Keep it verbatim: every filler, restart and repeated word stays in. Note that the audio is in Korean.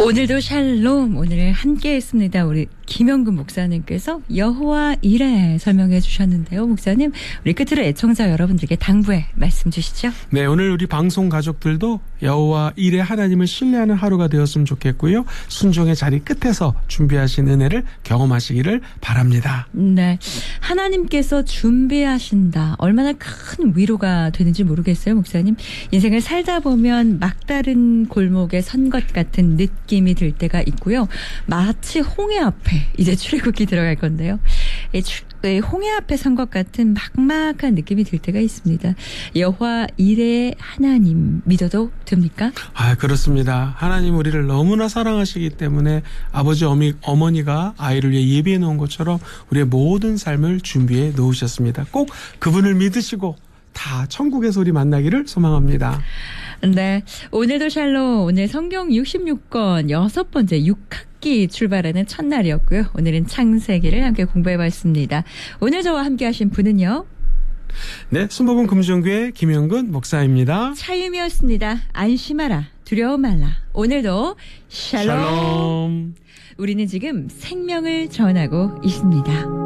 오늘도 샬롬, 오늘 함께 했습니다. 우리 김영근 목사님께서 여호와 이레 설명해 주셨는데요. 목사님, 우리 끝으로 애청자 여러분들께 당부의 말씀 주시죠. 네, 오늘 우리 방송 가족들도 여호와 이레 하나님을 신뢰하는 하루가 되었으면 좋겠고요. 순종의 자리 끝에서 준비하신 은혜를 경험하시기를 바랍니다. 네, 하나님께서 준비하신다. 얼마나 큰 위로가 되는지 모르겠어요, 목사님. 인생을 살다 보면 막다른 골목에 선 것 같은 느낌이 들 때가 있고요. 마치 홍해 앞에 이제 출애굽기 들어갈 건데요. 홍해 앞에 선 것 같은 막막한 느낌이 들 때가 있습니다. 여호와 이레 하나님 믿어도 됩니까? 아, 그렇습니다. 하나님 우리를 너무나 사랑하시기 때문에 아버지 어미, 어머니가 아이를 위해 예비해 놓은 것처럼 우리의 모든 삶을 준비해 놓으셨습니다. 꼭 그분을 믿으시고 다 천국에서 우리 만나기를 소망합니다. 네, 오늘도 샬롬, 오늘 성경 육십육 권 여섯 번째 육 학기 출발하는 첫날이었고요. 오늘은 창세기를 함께 공부해봤습니다. 오늘 저와 함께 하신 분은요? 네, 순복음 금종교회 김영근 목사입니다. 차유미였습니다. 안심하라, 두려워 말라. 오늘도 샬롬. 샬롬. 우리는 지금 생명을 전하고 있습니다.